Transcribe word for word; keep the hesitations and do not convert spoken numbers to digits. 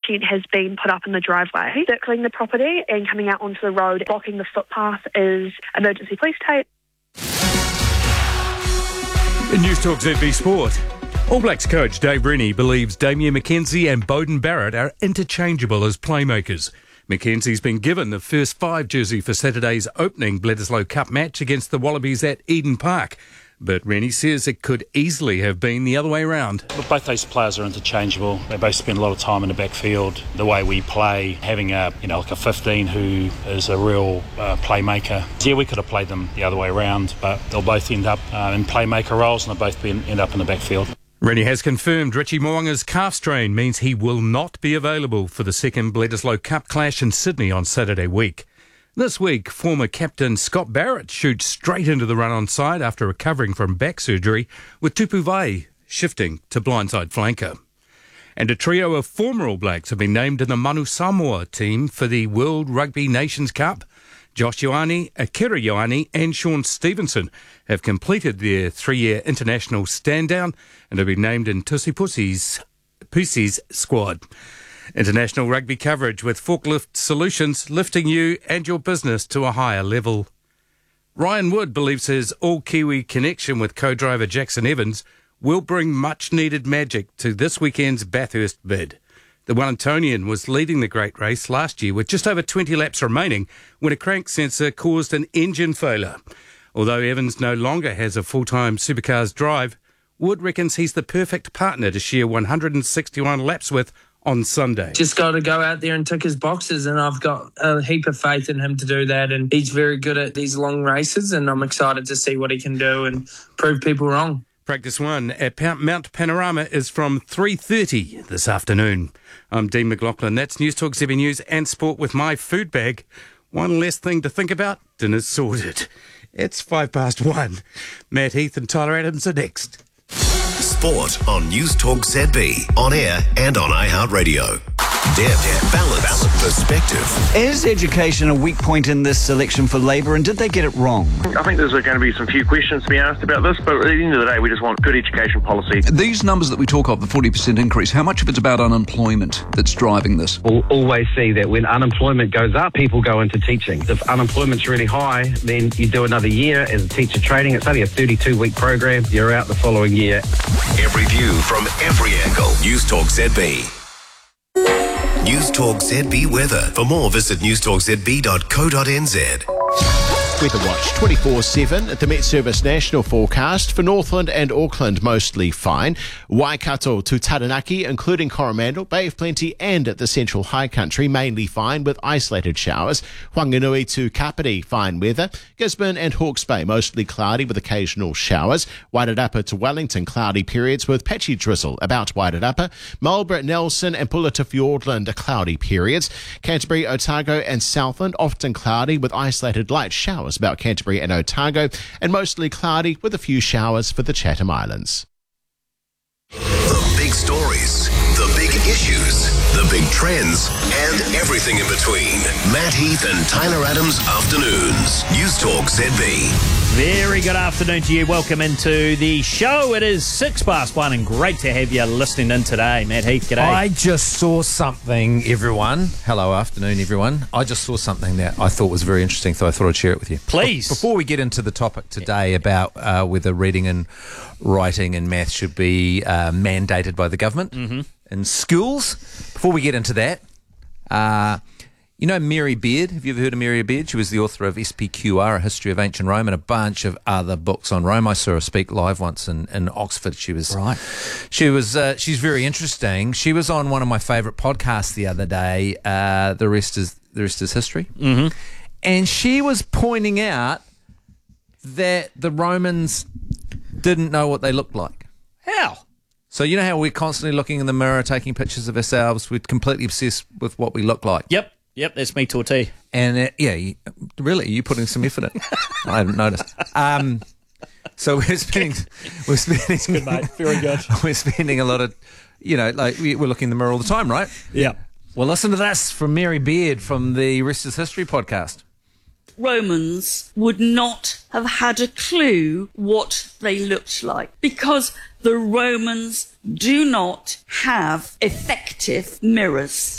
tent has been put up in the driveway, circling the property and coming out onto the road. Blocking the footpath is emergency police tape. In News Talk Z B Sport, All Blacks coach Dave Rennie believes Damian McKenzie and Beauden Barrett are interchangeable as playmakers. McKenzie's been given the first five jersey for Saturday's opening Bledisloe Cup match against the Wallabies at Eden Park. But Rennie says it could easily have been the other way around. But both those players are interchangeable. They both spend a lot of time in the backfield. The way we play, having a you know like a fifteen who is a real uh, playmaker. Yeah, we could have played them the other way around, but they'll both end up uh, in playmaker roles and they'll both be in, end up in the backfield. Rennie has confirmed Richie Mo'unga's calf strain means he will not be available for the second Bledisloe Cup clash in Sydney on Saturday week. This week, former captain Scott Barrett shoots straight into the run on side after recovering from back surgery, with Tupu Vai shifting to blindside flanker. And a trio of former All Blacks have been named in the Manu Samoa team for the World Rugby Nations Cup. Josh Ioane, Akira Ioane and Sean Stevenson have completed their three-year international stand-down and have been named in Tusi Pusi's, Pusi's squad. International rugby coverage with Forklift Solutions, lifting you and your business to a higher level. Ryan Wood believes his all-Kiwi connection with co-driver Jackson Evans will bring much-needed magic to this weekend's Bathurst bid. The Wellingtonian was leading the great race last year with just over twenty laps remaining when a crank sensor caused an engine failure. Although Evans no longer has a full-time supercars drive, Wood reckons he's the perfect partner to share one hundred sixty-one laps with on Sunday. Just got to go out there and tick his boxes, and I've got a heap of faith in him to do that, and he's very good at these long races, and I'm excited to see what he can do and prove people wrong. Practice one at Mount Panorama is from three thirty this afternoon. I'm Dean McLaughlin. That's News Talk Z B News and Sport with my food bag. One less thing to think about, dinner's sorted. It's five past one. Matt Heath and Tyler Adams are next. Sport on News Talk Z B, on air and on iHeartRadio. Depth, balance, balance, perspective. Is education a weak point in this election for Labour, and did they get it wrong? I think there's going to be some few questions to be asked about this, but at the end of the day, we just want good education policy. These numbers that we talk of, the forty percent increase, how much of it's about unemployment that's driving this? We'll always see that when unemployment goes up, people go into teaching. If unemployment's really high, then you do another year as a teacher training. It's only a thirty-two week program. You're out the following year. Every view from every angle. News Talk Z B. News Talk Z B weather. For more, visit news talk z b dot co dot n z. Weather Watch twenty-four seven at the Met Service National Forecast. For Northland and Auckland, mostly fine. Waikato to Taranaki, including Coromandel, Bay of Plenty and at the Central High Country, mainly fine with isolated showers. Whanganui to Kapiti, fine weather. Gisborne and Hawke's Bay, mostly cloudy with occasional showers. Wairarapa to Wellington, cloudy periods with patchy drizzle about Wairarapa. Marlborough, Nelson and Pulla to Fiordland, cloudy periods. Canterbury, Otago and Southland, often cloudy with isolated light showers about Canterbury and Otago, and mostly cloudy with a few showers for the Chatham Islands. The big stories, the big issues, the big trends, and everything in between. Matt Heath and Tyler Adams Afternoons. News Talk Z B. Very good afternoon to you. Welcome into the show. It is six past one, and great to have you listening in today. Matt Heath, g'day. I just saw something, everyone. Hello, afternoon, everyone. I just saw something that I thought was very interesting, so I thought I'd share it with you. Please. Before we get into the topic today about uh, whether reading and writing and math should be uh, mandated by the government mm-hmm. in schools, before we get into that, uh, you know Mary Beard? Have you ever heard of Mary Beard? She was the author of S P Q R, A History of Ancient Rome, and a bunch of other books on Rome. I saw her speak live once in, in Oxford. She was right. She was. Uh, she's very interesting. She was on one of my favourite podcasts the other day. Uh, the rest is the rest is history. Mm-hmm. And she was pointing out that the Romans didn't know what they looked like. How? So you know how we're constantly looking in the mirror, taking pictures of ourselves. We're completely obsessed with what we look like. Yep. Yep, that's me to a T. And uh, yeah, you, really, you're putting some effort in. I hadn't noticed. Um, so we're spending, we're spending. Good, mate. Very good. We're spending a lot of, you know, like we, we're looking in the mirror all the time, right? Yeah. Well, listen to this from Mary Beard from the Rest is History podcast. Romans would not have had a clue what they looked like because the Romans do not have effective mirrors.